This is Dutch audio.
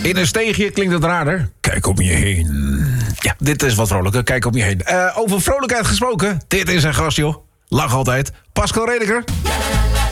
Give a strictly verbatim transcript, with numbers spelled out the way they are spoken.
In een steegje klinkt het raarder. Kijk om je heen. Ja, dit is wat vrolijker. Kijk om je heen. Uh, over vrolijkheid gesproken. Dit is een gast, joh. Lach altijd. Pascal Redeker.